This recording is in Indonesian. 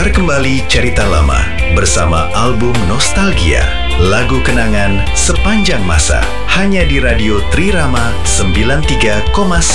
Putar kembali cerita lama bersama album Nostalgia, lagu kenangan sepanjang masa, hanya di Radio Trirama 93,1